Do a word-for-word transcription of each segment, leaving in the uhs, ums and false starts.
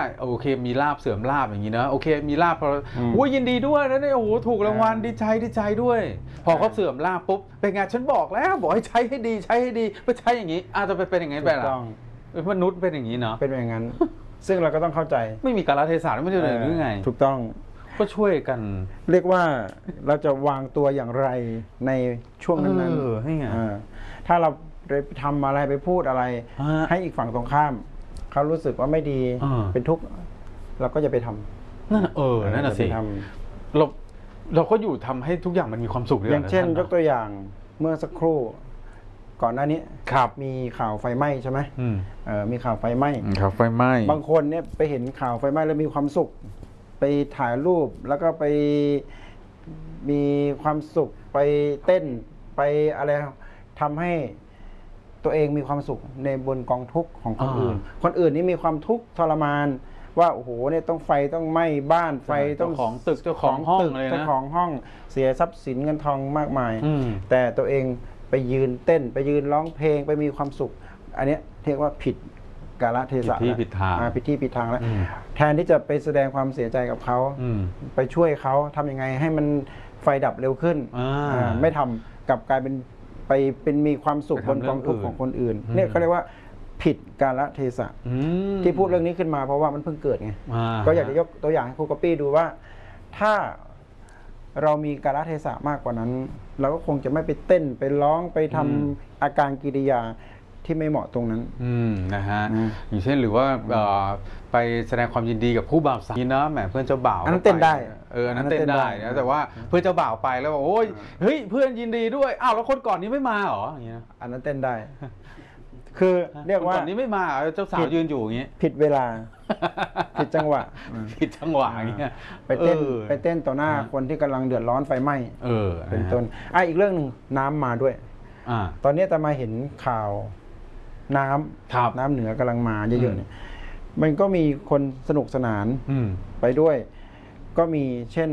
โอเคมีลาบเสื่อมลาบอย่างนี้นะโอเคมีลาบพอโอ้ยยินดีด้วยนะเนี่ยโอ้โหถูกรางวัลดีใจดีใจด้วยพอเขาเสื่อมลาบปุ๊บเป็นไงฉันบอกแล้วบอกให้ใช้ให้ดีใช้ให้ดีไปใช้อย่างนี้อาจจะไปเป็นอย่างนี้ไปล่ะมนุษย์เป็นอย่างนี้เนาะเป็นอย่างนั้นซึ่งเราก็ต้องเข้าใจไม่มีกาลเทศะไม่ได้เลยหรือไงถูกต้องก็ช่วยกันเรียกว่าเราจะวางตัวอย่างไรในช่วงนั้นๆให้ไงถ้าเราไปทำอะไรไปพูดอะไรให้อีกฝั่งตรงข้ามเขารู้สึกว่าไม่ดีเป็นทุกข์เราก็จะไปทำนั่นเออนั่นน่ะสิเราเราก็อยู่ทำให้ทุกอย่างมันมีความสุขอย่างเช่นยกตัวอย่างเมื่อสักครู่ก่อนหน้านี้มีข่าวไฟไหม้ใช่ไหมมีข่าวไฟไหม้ข่าวไฟไหม้บางคนเนี่ยไปเห็นข่าวไฟไหม้แล้วมีความสุขไปถ่ายรูปแล้วก็ไปมีความสุขไปเต้นไปอะไรทำให้ตัวเองมีความสุขในบนกองทุกข์ของคนอื่นคนอื่นนี่มีความทุกข์ทรมานว่าโอ้โหเนี่ยต้องไฟต้องไหม้บ้านไฟต้องของตึกเจ้าของห้องเลยนะเจ้าของห้องเสียทรัพย์สินเงินทองมากมายแต่ตัวเองไปยืนเต้นไปยืนร้องเพลงไปมีความสุขอันนี้เรียกว่าผิดกาลเทศะผิดที่ผิดทางผิดที่ผิดทางแล้วแทนที่จะไปแสดงความเสียใจกับเขาไปช่วยเขาทำยังไงให้มันไฟดับเร็วขึ้นไม่ทำกลับกลายเป็นไปเป็นมีความสุขบนกองทุกข์ของคนอื่นเนี่ยเขาเรียกว่าผิดกาลเทศะที่พูดเรื่องนี้ขึ้นมาเพราะว่ามันเพิ่งเกิดไงก็อยากจะยกตัวอย่างให้ครูก๊อปปี้ดูว่าถ้าเรามีกาลเทศะมากกว่านั้นเราก็คงจะไม่ไปเต้นไปร้องไปทำอาการกิริยาที่ไม่เหมาะตรงนั้นอืมนะฮะอย่างเช่นหรือว่าไปแสดงความยินดีกับผู้บ่าวสาวนะแหมเพื่อนเจ้าบ่าวอันนั้นเต้นได้เอออันนั้นเต้นได้นะแต่ว่าเพื่อนเจ้าบ่าวไปแล้วบอกโอ้ยเฮ้ยเพื่อนยินดีด้วยอ้าวแล้วคนก่อนนี้ไม่มาหรออย่างเงี้ยอันนั้นเต้นได้คือเรียกว่าก่อนนี้ไม่มาเจ้าสาวยืนอยู่อย่างเงี้ยผิดเวลาผิดจังหวะผิดจังหวะอย่างเงี้ยไปเต้นไปเต้นต่อหน้าคนที่กำลังเดือดร้อนไฟไหม้เออเป็นต้นอ่ะอีกเรื่องหนึ่งน้ำมาด้วยตอนนี้แต่มาเห็นข่าวน้ำน้ำเหนือกำลังมาเยอะๆเนี่ยมันก็มีคนสนุกสนานไปด้วยก็มีเช่น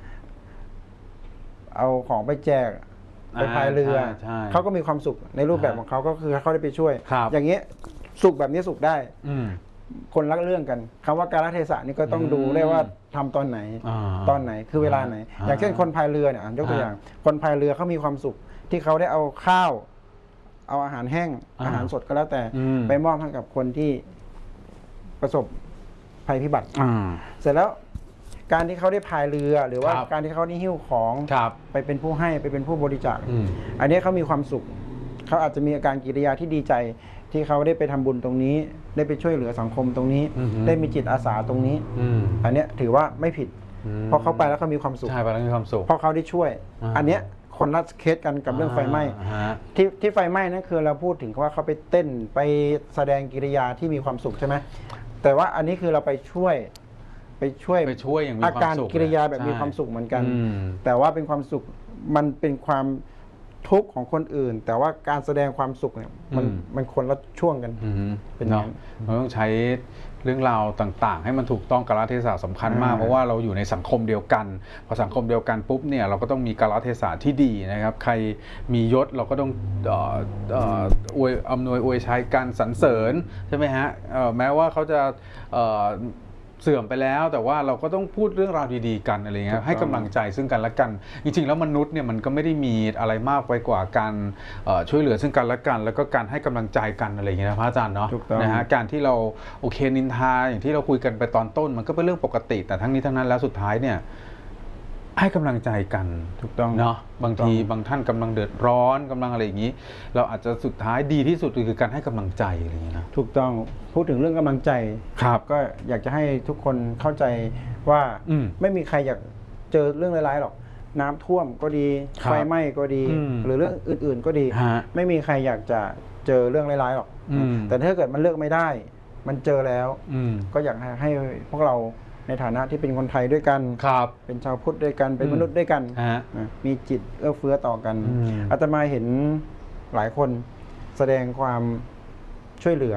เอาของไปแจกไปพายเรือเขาก็มีความสุขในรูปแบบของเขาก็คือเขาได้ไปช่วยอย่างเงี้ยสุขแบบนี้สุขได้คนรักเรื่องกันคำว่ากาลเทศะนี่ก็ต้องดูได้ว่าทำตอนไหนตอนไหนคือเวลาไหนอย่างเช่นคนพายเรือเนี่ยยกตัวอย่างคนพายเรือเขามีความสุขที่เขาได้เอาข้าวเอาอาหารแห้งอาหารสดก็แล้วแต่ไปมอบให้กับคนที่ประสบภัยพิบัติเสร็จแล้วการที่เขาได้พายเรือหรือว่าการที่เขาได้หิ้วของไปเป็นผู้ให้ไปเป็นผู้บริจาคอันนี้เขามีความสุขเขาอาจจะมีอาการกิริยาที่ดีใจที่เขาได้ไปทำบุญตรงนี้ได้ไปช่วยเหลือสังคมตรงนี้ได้มีจิตอาสาตรงนี้อันนี้ถือว่าไม่ผิดเพราะเขาไปแล้วเขามีความสุขใช่ไปแล้วมีความสุขเพราะเขาได้ช่วยอันเนี้ยคนละเคสกันกับเรื่องไฟไหม้ที่ที่ไฟไหม้นั่นคือเราพูดถึงว่าเขาไปเต้นไปแสดงกิริยาที่มีความสุขใช่ไหมแต่ว่าอันนี้คือเราไปช่วยไปช่วยไปช่วยอย่างมีอาการกิริยาแบบมีความสุขเหมือนกันแต่ว่าเป็นความสุขมันเป็นความทุกข์ของคนอื่นแต่ว่าการแสดงความสุขเนี่ยมันมันคนละช่วงกันเป็นเนาะเราต้องใช้เรื่องราวต่างๆให้มันถูกต้องกาลเทศะสำคัญมากเพราะว่าเราอยู่ในสังคมเดียวกันพอสังคมเดียวกันปุ๊บเนี่ยเราก็ต้องมีกาลเทศะที่ดีนะครับใครมียศเราก็ต้องอวยอำนวยอวยชัยกันสรรเสริญใช่ไหมฮะแม้ว่าเขาจะเสื่อมไปแล้วแต่ว่าเราก็ต้องพูดเรื่องราวดีๆกันอะไรเงี้ยให้กำลังใจซึ่งกันและกันจริงๆแล้วมนุษย์เนี่ยมันก็ไม่ได้มีอะไรมากไปกว่าการช่วยเหลือซึ่งกันและกันแล้วก็การให้กำลังใจกันอะไรเงี้ยนะพระอาจารย์เนาะนะฮะการที่เราโอเคนินทาอย่างที่เราคุยกันไปตอนต้นมันก็เป็นเรื่องปกติแต่ทั้งนี้ทั้งนั้นแล้วสุดท้ายเนี่ยให้กำลังใจกันถูกต้องเนาะบางทีบางท่านกำลังเดือดร้อนกำลังอะไรอย่างนี้เราอาจจะสุดท้ายดีที่สุดคือการให้กำลังใจอะไรอย่างนี้นะถูกต้องพูดถึงเรื่องกำลังใจครับก็อยากจะให้ทุกคนเข้าใจว่าไม่มีใครอยากเจอเรื่องร้ายๆหรอกน้ำท่วมก็ดีไฟไหม้ก็ดีหรือเรื่องอื่นๆก็ดีไม่มีใครอยากจะเจอเรื่องร้ายๆหรอกแต่ถ้าเกิดมันเลือกไม่ได้มันเจอแล้วก็อยากให้พวกเราในฐานะที่เป็นคนไทยด้วยกันเป็นชาวพุทธด้วยกันเป็นมนุษย์ด้วยกันมีจิตเอื้อเฟื้อต่อกันอาตมาเห็นหลายคนแสดงความช่วยเหลือ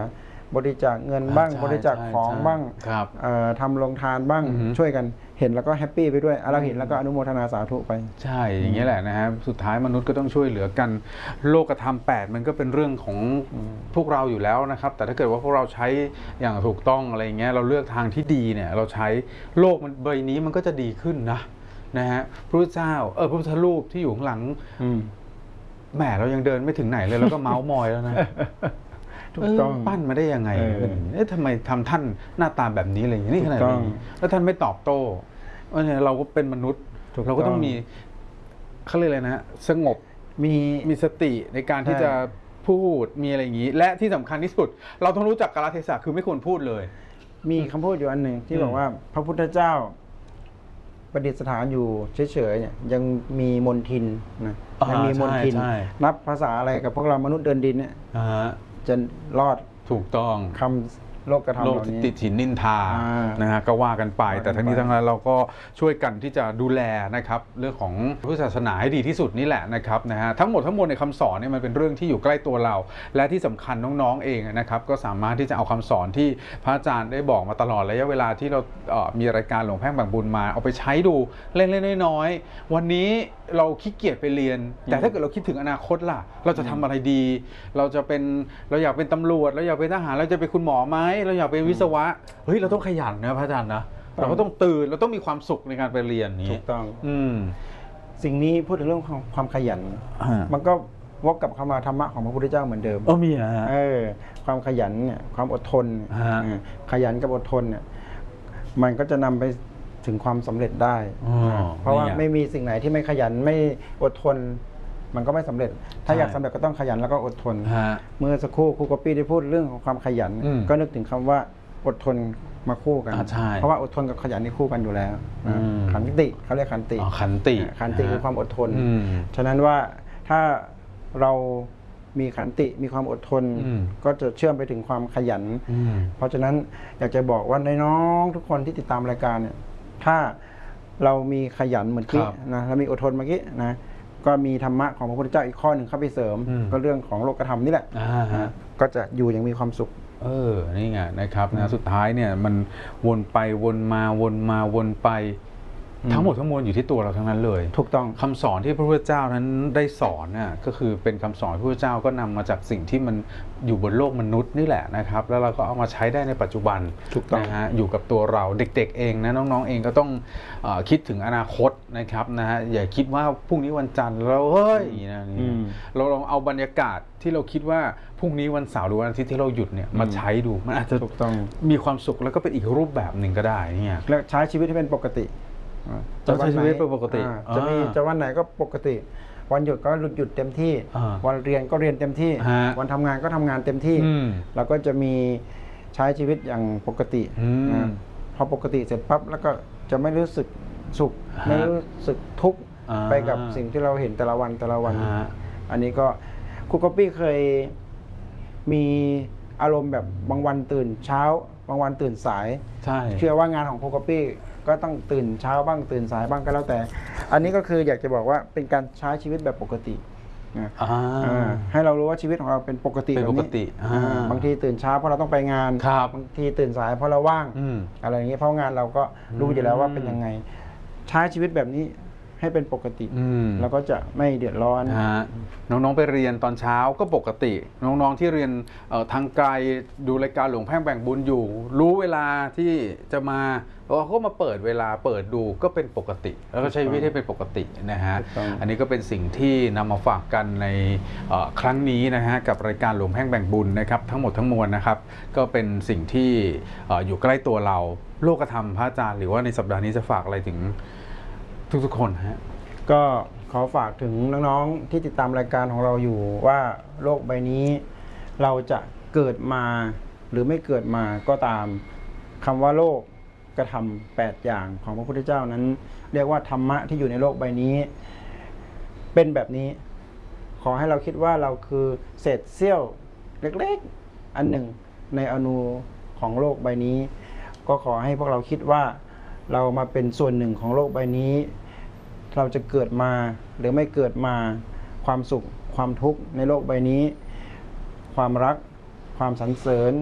บริจาคเงินบ้างบริจาคของบ้างทำโรงทานบ้างช่วยกันเห็นแล้วก็แฮปปี้ไปด้วยเราเห็นแล้วก็อนุโมทนาสาธุไปใช่อย่างนี้แหละนะฮะสุดท้ายมนุษย์ก็ต้องช่วยเหลือกันโลกธรรมแปดมันก็เป็นเรื่องของพวกเราอยู่แล้วนะครับแต่ถ้าเกิดว่าพวกเราใช้อย่างถูกต้องอะไรเงี้ยเราเลือกทางที่ดีเนี่ยเราใช้โลกมันใบนี้มันก็จะดีขึ้นนะนะฮะพระพุทธเจ้าเออพระพุทธรูปที่อยู่ข้างหลังแหมเรายังเดินไม่ถึงไหนเลยแล้วก็เมาส์มอยแล้วนะถูกต้องปั้นมาได้ยังไงเอ๊ะทำไมทำท่านหน้าตาแบบนี้อะไรอย่างนี้ขนาดนี้แล้วท่านไม่ตอบโต้เราก็เป็นมนุษย์เราก็ต้องมีเขาเรียกอะไรนะสงบมีมีสติในการที่จะพูดมีอะไรอย่างนี้และที่สำคัญที่สุดเราต้องรู้จักกาลเทศะคือไม่ควรพูดเลยมีคำพูดอยู่อันหนึ่งที่บอกว่าพระพุทธเจ้าประดิษฐานอยู่เฉยๆเนี่ยยังมีมนทินนะยังมีมนทินนับภาษาอะไรกับพวกเรามนุษย์เดินดินเนี่ยจะรอดถูกต้องคำโลกกระทำเหล่านี้ติดฉินนินทานะฮะก็ว่ากันไปแต่ทั้งนี้ทั้งนั้นเราก็ช่วยกันที่จะดูแลนะครับเรื่องของพุทธศาสนาให้ดีที่สุดนี่แหละนะครับนะฮะทั้งหมดทั้งมวลในคำสอนเนี่ยมันเป็นเรื่องที่อยู่ใกล้ตัวเราและที่สำคัญน้องๆเองนะครับก็สามารถที่จะเอาคำสอนที่พระอาจารย์ได้บอกมาตลอดระยะเวลาที่เรามีรายการหลวงแพ่งแบ่งบุญมาเอาไปใช้ดูเล็กๆน้อยๆวันนี้เราขี้เกียจไปเรียนแต่ถ้าเกิดเราคิดถึงอนาคตล่ะเราจะทำอะไรดีเราจะเป็นเราอยากเป็นตำรวจเราอยากเป็นทหารเราจะเป็นคุณหมอไหมเราอยากเป็นวิศวะเฮ้ยเราต้องขยันนะพระอาจารย์นะเราก็ต้องตื่นเราต้องมีความสุขในการไปเรียนนี้ถูกต้องอืมสิ่งนี้พูดถึงเรื่องของความขยันมันก็วกกับคำว่าธรรมะของพระพุทธเจ้าเหมือนเดิมอ๋อมีอ่ะเออความขยันเนี่ยความอดทนขยันกับอดทนเนี่ยมันก็จะนำไปถึงความสำเร็จได้เพราะว่าไม่มีสิ่งไหนที่ไม่ขยันไม่อดทนมันก็ไม่สำเร็จถ้าอยากสำเร็จก็ต้องขยันแล้วก็อดทนเมื่อสักครู่ครูก๊อปปี้ได้พูดเรื่องของความขยันก็นึกถึงคำว่าอดทนมาคู่กันเพราะว่าอดทนกับขยันนี่คู่กันอยู่แล้วขันติเขาเรียกขันติขันติขันติคือความอดทนฉะนั้นว่าถ้าเรามีขันติมีความอดทนก็จะเชื่อมไปถึงความขยันเพราะฉะนั้นอยากจะบอกว่าน้องทุกคนที่ติดตามรายการเนี่ยถ้าเรามีขยันเหมือนกี้นะเรามีอดทนเมื่อกี้นะก็มีธรรมะของพระพุทธเจ้าอีกข้อหนึ่งเข้าไปเสริมก็เรื่องของโลกธรรมนี่แหละก็จะอยู่อย่างมีความสุขเออนี่ไงนะครับนะสุดท้ายเนี่ยมันวนไปวนมาวนมาวนไปทั้งหมดทั้งมวลอยู่ที่ตัวเราทั้งนั้นเลยถูกต้องคำสอนที่พระพุทธเจ้านั้นได้สอนน่ะก็คือเป็นคำสอนพระพุทธเจ้าก็นำมาจากสิ่งที่มันอยู่บนโลกมนุษย์นี่แหละนะครับแล้วเราก็เอามาใช้ได้ในปัจจุบันนะฮะอยู่กับตัวเราเด็กๆเองนะน้องๆเองก็ต้องเอ่อคิดถึงอนาคตนะครับนะฮะอย่าคิดว่าพรุ่งนี้วันจันทร์เราเฮ้ยนะเราลองเอาบรรยากาศที่เราคิดว่าพรุ่งนี้วันเสาร์หรือวันอาทิตย์ที่เราหยุดเนี่ยมาใช้ดูมันอาจจะมีความสุขแล้วก็เป็นอีกรูปแบบหนึ่งก็ได้เนี่ยและใช้ชีวิตให้เป็นปกติจะใช้ชีวิตเป็นปกติจะมีจะวันไหนก็ปกติวันหยุดก็หยุดเต็มที่วันเรียนก็เรียนเต็มที่วันทำงานก็ทำงานเต็มที่เราก็จะมีใช้ชีวิตอย่างปกติพอปกติเสร็จปั๊บแล้วก็จะไม่รู้สึกสุขไม่รู้สึกทุกข์ไปกับสิ่งที่เราเห็นแต่ละวันแต่ละวันอันนี้ก็ครูก๊อปปี้เคยมีอารมณ์แบบบางวันตื่นเช้าบางวันตื่นสายเชื่อว่างานของครูก๊อปปี้ก็ต้องตื่นเช้าบ้างตื่นสายบ้างก็แล้วแต่อันนี้ก็คืออยากจะบอกว่าเป็นการใช้ชีวิตแบบปกติให้เรารู้ว่าชีวิตของเราเป็นปกติเป็นปกติบางทีตื่นเช้าเพราะเราต้องไปงานบางทีตื่นสายเพราะเราว่างอะไรอย่างนี้เพราะงานเราก็รู้อยู่แล้วว่าเป็นยังไงใช้ชีวิตแบบนี้ให้เป็นปกติแล้วก็จะไม่เดือดร้อนน้องๆไปเรียนตอนเช้าก็ปกติน้องๆที่เรียนทางไกลดูรายการหลวงแพ่งแบ่งบุญอยู่รู้เวลาที่จะมาเขาก็มาเปิดเวลาเปิดดูก็เป็นปกติแล้วก็ใช้ชีวิตให้เป็นปกตินะฮะอันนี้ก็เป็นสิ่งที่นำมาฝากกันในครั้งนี้นะฮะกับรายการหลวงแพ่งแบ่งบุญนะครับทั้งหมดทั้งมวลนะครับก็เป็นสิ่งที่อยู่ใกล้ตัวเราโลกธรรมพระอาจารย์หรือว่าในสัปดาห์นี้จะฝากอะไรถึงทุกๆคนฮะก็ขอฝากถึงน้องๆที่ติดตามรายการของเราอยู่ว่าโลกใบนี้เราจะเกิดมาหรือไม่เกิดมาก็ตามคำว่าโลกกระทำแปดอย่างของพระพุทธเจ้านั้นเรียกว่าธรรมะที่อยู่ในโลกใบนี้เป็นแบบนี้ขอให้เราคิดว่าเราคือเศษเสี้ยวเล็กๆอันหนึ่งในอนูของโลกใบนี้ก็ขอให้พวกเราคิดว่าเรามาเป็นส่วนหนึ่งของโลกใบนี้เราจะเกิดมาหรือไม่เกิดมาความสุขความทุกข์ในโลกใบนี้ความรักความสรรเสริญ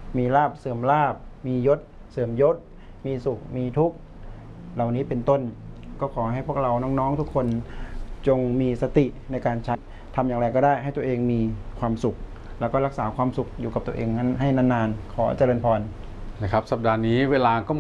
มีลาภเสื่อมลาภมียศเสื่อมยศมีสุขมีทุกข์เหล่านี้เป็นต้นก็ขอให้พวกเราน้องๆทุกคนจงมีสติในการใช้ทำอย่างไรก็ได้ให้ตัวเองมีความสุขแล้วก็รักษาความสุขอยู่กับตัวเองนั้นให้นานๆขอเจริญพรนะครับสัปดาห์นี้เวลาก็